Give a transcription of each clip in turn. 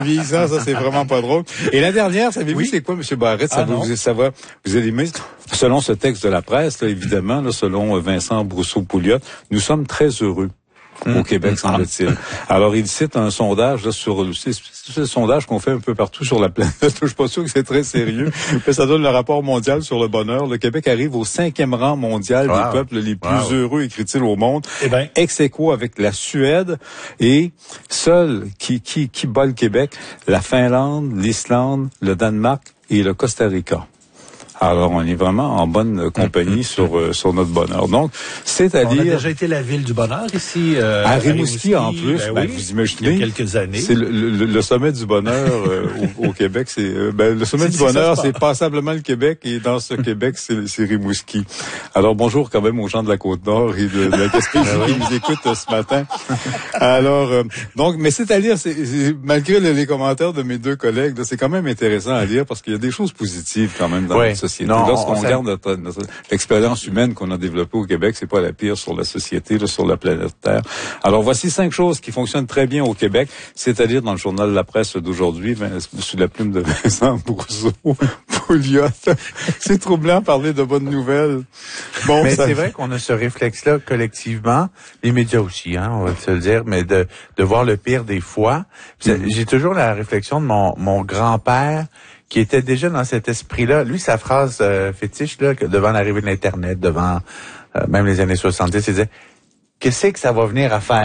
vieillissant, ça c'est vraiment pas drôle. Et la dernière, savez-vous c'est quoi, M. Barrette? Ça va vous aimer. Selon ce texte de la presse, là, évidemment, là, selon Vincent Brousseau-Pouliot, nous sommes très heureux au Québec, semble-t-il. Alors, il cite un sondage là, sur c'est le sondage qu'on fait un peu partout sur la planète. Je suis pas sûr que c'est très sérieux. Mais ça donne le rapport mondial sur le bonheur. Le Québec arrive au 5e rang mondial des peuples les plus heureux, écrit-il, au monde. Ex aequo avec la Suède. Et seul qui bat le Québec, la Finlande, l'Islande, le Danemark et le Costa Rica. Alors, on est vraiment en bonne compagnie sur notre bonheur. Donc, c'est-à-dire... On a déjà été la ville du bonheur ici. À Rimouski, en plus. Vous imaginez. Il y a quelques années. C'est le sommet du bonheur au Québec. C'est le sommet du bonheur, c'est passablement le Québec. Et dans ce Québec, c'est Rimouski. Alors, bonjour quand même aux gens de la Côte-Nord et de la Gaspésie qui nous écoutent ce matin. Alors, donc, mais c'est-à-dire, malgré les commentaires de mes deux collègues, c'est quand même intéressant à lire parce qu'il y a des choses positives quand même dans notre société. Lorsqu'on regarde notre l'expérience humaine qu'on a développée au Québec, c'est pas la pire sur la société, là, sur la planète Terre. Alors, voici 5 choses qui fonctionnent très bien au Québec, c'est-à-dire dans le journal de la presse d'aujourd'hui, sous la plume de Vincent Brousseau-Pouliot. C'est troublant parler de bonnes nouvelles. Bon, mais c'est vrai qu'on a ce réflexe-là collectivement, les médias aussi, on va se le dire, mais de voir le pire des fois. J'ai toujours la réflexion de mon grand-père, qui était déjà dans cet esprit-là. Lui, sa phrase fétiche, là, devant l'arrivée de l'Internet, devant même les années 70, il disait « Qu'est-ce que ça va venir à faire? »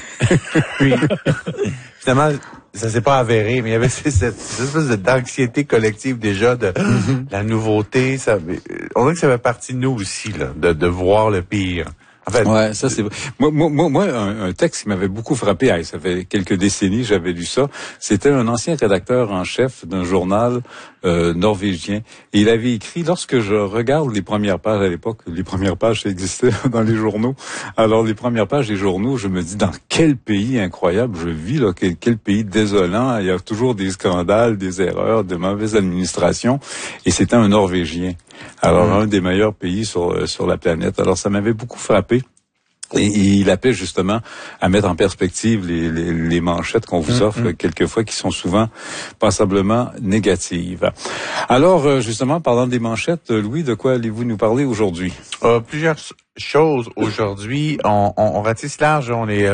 Puis, finalement, ça s'est pas avéré, mais il y avait cette espèce d'anxiété collective déjà de la nouveauté. On dirait que ça fait partie de nous aussi, là, de voir le pire. En fait, ça c'est vrai. Moi, un texte qui m'avait beaucoup frappé, ça fait quelques décennies, j'avais lu ça. C'était un ancien rédacteur en chef d'un journal norvégien. Et il avait écrit, lorsque je regarde les premières pages à l'époque, les premières pages ça existait dans les journaux. Alors les premières pages des journaux, je me dis dans quel pays incroyable je vis là, quel pays désolant. Il y a toujours des scandales, des erreurs, de mauvaise administration. Et c'était un Norvégien. Alors, un des meilleurs pays sur la planète. Alors, ça m'avait beaucoup frappé. Et il appelait justement à mettre en perspective les manchettes qu'on vous offre quelquefois qui sont souvent passablement négatives. Alors, justement, parlant des manchettes, Louis, de quoi allez-vous nous parler aujourd'hui? Plusieurs choses aujourd'hui. On ratisse large.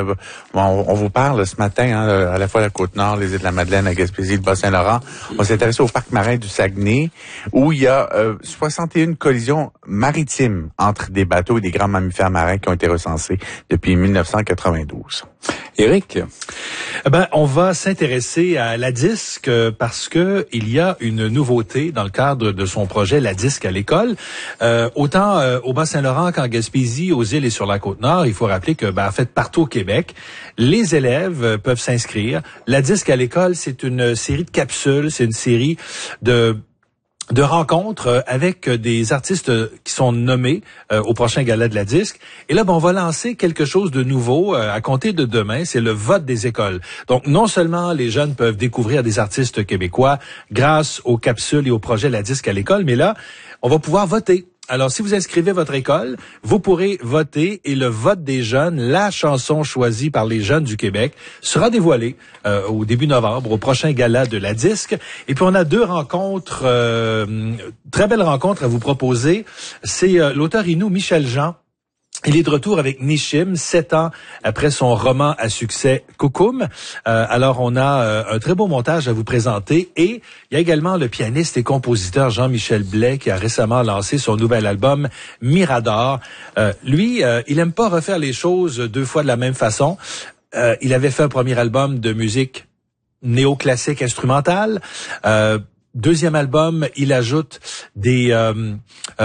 On vous parle ce matin, à la fois la Côte-Nord, les îles de la Madeleine, la Gaspésie, le Bas-Saint-Laurent. On s'est intéressé au parc marin du Saguenay, où il y a 61 collisions maritimes entre des bateaux et des grands mammifères marins qui ont été recensés depuis 1992. Éric? On va s'intéresser à la disque parce que il y a une nouveauté dans le cadre de son projet La disque à l'école. Autant au Bas-Saint-Laurent qu'en Gaspésie, aux îles et sur la Côte-Nord, il faut rappeler que, en fait, partout au Québec, les élèves peuvent s'inscrire. La disque à l'école, c'est une série de capsules, c'est une série de rencontres avec des artistes qui sont nommés au prochain gala de la disque. Et là, on va lancer quelque chose de nouveau à compter de demain, c'est le vote des écoles. Donc, non seulement les jeunes peuvent découvrir des artistes québécois grâce aux capsules et au projet La disque à l'école, mais là, on va pouvoir voter. Alors, si vous inscrivez votre école, vous pourrez voter et le vote des jeunes, la chanson choisie par les jeunes du Québec, sera dévoilée au début novembre, au prochain gala de la disque. Et puis, on a 2 rencontres, très belles rencontres à vous proposer. C'est l'auteur Inou Michel Jean. Il est de retour avec Nishim, 7 ans après son roman à succès Koukoum. Alors, on a un très beau montage à vous présenter. Et il y a également le pianiste et compositeur Jean-Michel Blais qui a récemment lancé son nouvel album Mirador. Lui, il aime pas refaire les choses 2 fois de la même façon. Il avait fait un premier album de musique néoclassique instrumentale. Deuxième album, il ajoute un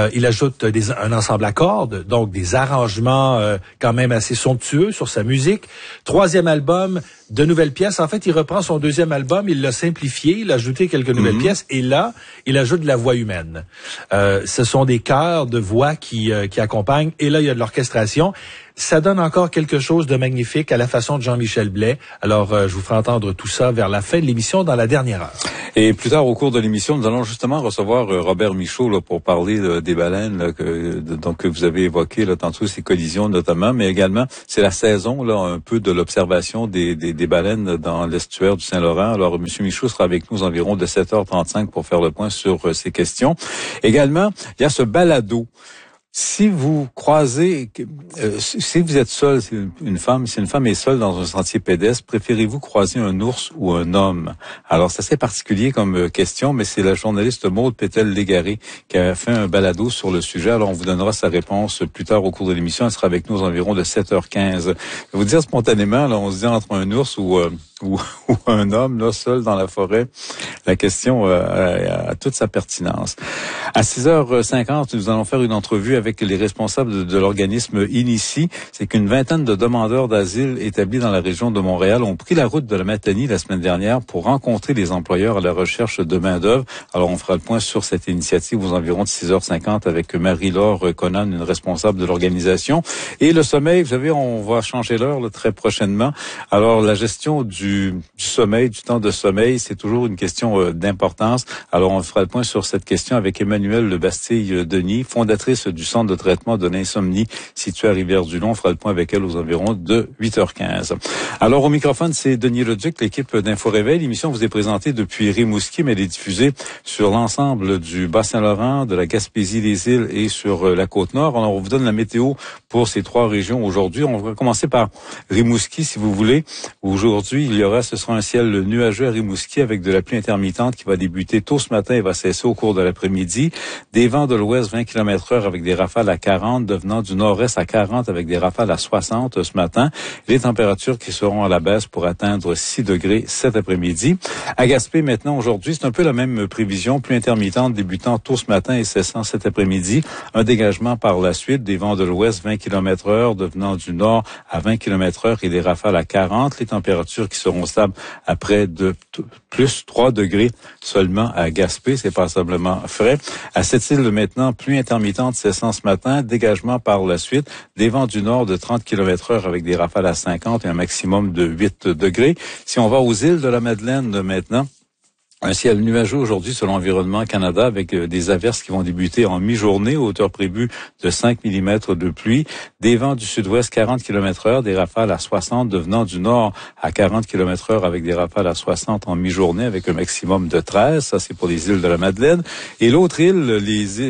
ensemble à cordes, donc des arrangements quand même assez somptueux sur sa musique. Troisième album, de nouvelles pièces. En fait, il reprend son deuxième album, il l'a simplifié, il a ajouté quelques nouvelles pièces, et là, il ajoute de la voix humaine. Ce sont des chœurs de voix qui accompagnent, et là, il y a de l'orchestration. Ça donne encore quelque chose de magnifique à la façon de Jean-Michel Blais. Alors, je vous ferai entendre tout ça vers la fin de l'émission dans la dernière heure. Et plus tard au cours de l'émission, nous allons justement recevoir Robert Michaud là, pour parler des baleines là, que vous avez évoqué là, tantôt, ces collisions notamment, mais également c'est la saison là un peu de l'observation des baleines dans l'estuaire du Saint-Laurent. Alors M. Michaud sera avec nous environ de 7h35 pour faire le point sur ces questions. Également, il y a ce balado. Si vous croisez, si vous êtes seul, si une femme est seule dans un sentier pédestre, préférez-vous croiser un ours ou un homme? Alors, c'est assez particulier comme question, mais c'est la journaliste Maude Pétel-Légaré qui a fait un balado sur le sujet. Alors, on vous donnera sa réponse plus tard au cours de l'émission. Elle sera avec nous environ de 7h15. Je vais vous dire spontanément, là, on se dit entre un ours ou un homme là seul dans la forêt, la question a toute sa pertinence. À 6h50, nous allons faire une entrevue avec les responsables de l'organisme Inici. C'est qu'une vingtaine de demandeurs d'asile établis dans la région de Montréal ont pris la route de la Matanie la semaine dernière pour rencontrer les employeurs à la recherche de main-d'œuvre. Alors, on fera le point sur cette initiative aux environs de 6h50 avec Marie-Laure Conan, une responsable de l'organisation. Et le sommeil, vous savez, on va changer l'heure là, très prochainement. Alors, la gestion du sommeil, du temps de sommeil, c'est toujours une question d'importance. Alors, on fera le point sur cette question avec Emmanuelle Lebastille-Denis, fondatrice du Centre de traitement de l'insomnie situé à Rivière-du-Loup. On fera le point avec elle aux environs de 8h15. Alors, au microphone, c'est Denis Leduc, l'équipe d'Info Réveil. L'émission vous est présentée depuis Rimouski, mais elle est diffusée sur l'ensemble du Bas-Saint-Laurent, de la Gaspésie, des îles et sur la Côte-Nord. Alors, on vous donne la météo pour ces trois régions aujourd'hui. On va commencer par Rimouski, si vous voulez. Aujourd'hui, ce sera un ciel nuageux à Rimouski avec de la pluie intermittente qui va débuter tôt ce matin et va cesser au cours de l'après-midi. Des vents de l'ouest 20 km/h avec des rafales à 40, devenant du nord-est à 40 avec des rafales à 60 ce matin. Les températures qui seront à la baisse pour atteindre 6 degrés cet après-midi. À Gaspé, maintenant, aujourd'hui, c'est un peu la même prévision, pluie intermittente débutant tôt ce matin et cessant cet après-midi. Un dégagement par la suite, des vents de l'ouest 20 km/h devenant du nord à 20 km/h et des rafales à 40. Les températures qui seront stables à près de plus 3 degrés seulement à Gaspé, c'est passablement frais. À Sept-Îles, maintenant, pluie intermittente cessant ce matin, dégagement par la suite, des vents du nord de 30 km/h avec des rafales à 50 et un maximum de 8 degrés. Si on va aux îles de la Madeleine maintenant, un ciel nuageux aujourd'hui sur l'Environnement Canada avec des averses qui vont débuter en mi-journée, hauteur prévue de 5 mm de pluie. Des vents du sud-ouest 40 km/h, des rafales à 60 devenant du nord à 40 km/h avec des rafales à 60 en mi-journée avec un maximum de 13. Ça, c'est pour les îles de la Madeleine. Et l'autre île,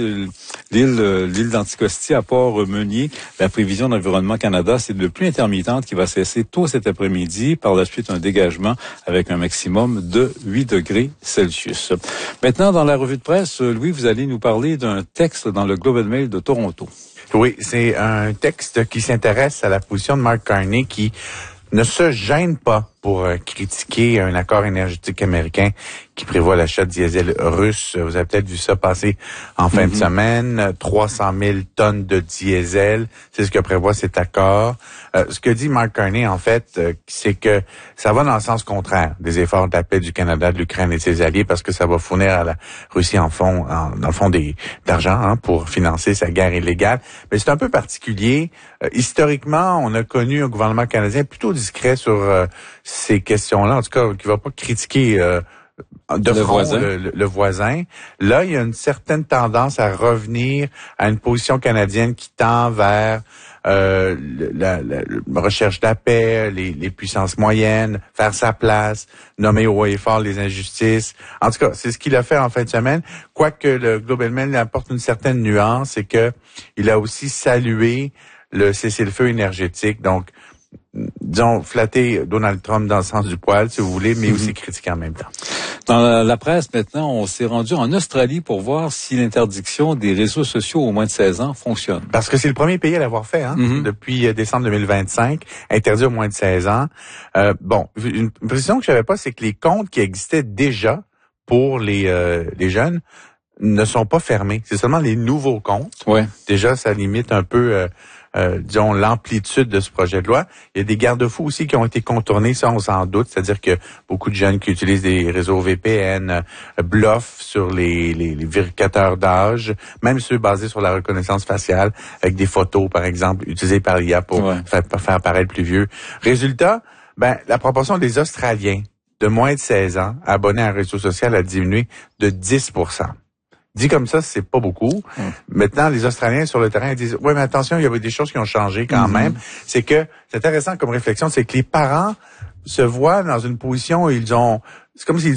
l'île d'Anticosti à Port-Meunier, la prévision d'Environnement Canada, c'est de pluie intermittente qui va cesser tôt cet après-midi. Par la suite, un dégagement avec un maximum de 8 degrés Celsius. Maintenant, dans la revue de presse, Louis, vous allez nous parler d'un texte dans le Globe and Mail de Toronto. Oui, c'est un texte qui s'intéresse à la position de Mark Carney qui ne se gêne pas pour critiquer un accord énergétique américain qui prévoit l'achat de diesel russe. Vous avez peut-être vu ça passer en fin de semaine. 300 000 tonnes de diesel, c'est ce que prévoit cet accord. Ce que dit Mark Carney, en fait, c'est que ça va dans le sens contraire des efforts d'appel du Canada, de l'Ukraine et de ses alliés, parce que ça va fournir à la Russie dans le fond d'argent pour financer sa guerre illégale. Mais c'est un peu particulier. Historiquement, on a connu un gouvernement canadien plutôt discret sur ces questions-là, en tout cas, qui va pas critiquer le voisin. Là, il y a une certaine tendance à revenir à une position canadienne qui tend vers la recherche de la paix, les puissances moyennes, faire sa place, nommer haut et fort les injustices. En tout cas, c'est ce qu'il a fait en fin de semaine. Quoique le Globe and Mail apporte une certaine nuance, c'est que il a aussi salué le cessez-le-feu énergétique. Donc, disons, flatter Donald Trump dans le sens du poil, si vous voulez, mais aussi critiquer en même temps. Dans la presse, maintenant, on s'est rendu en Australie pour voir si l'interdiction des réseaux sociaux aux moins de 16 ans fonctionne. Parce que c'est le premier pays à l'avoir fait, depuis décembre 2025, interdit aux moins de 16 ans. Une précision que je savais pas, c'est que les comptes qui existaient déjà pour les jeunes ne sont pas fermés. C'est seulement les nouveaux comptes. Ouais. Déjà, ça limite un peu disons, l'amplitude de ce projet de loi. Il y a des garde-fous aussi qui ont été contournés, ça on s'en doute, c'est-à-dire que beaucoup de jeunes qui utilisent des réseaux VPN bluffent sur les vérificateurs d'âge, même ceux basés sur la reconnaissance faciale, avec des photos, par exemple, utilisées par l'IA pour faire paraître plus vieux. Résultat, la proportion des Australiens de moins de 16 ans abonnés à un réseau social a diminué de 10%. Dit comme ça, c'est pas beaucoup. Maintenant, les Australiens sur le terrain disent, ouais, mais attention, il y avait des choses qui ont changé quand même. C'est intéressant comme réflexion, c'est que les parents se voient dans une position où c'est comme s'ils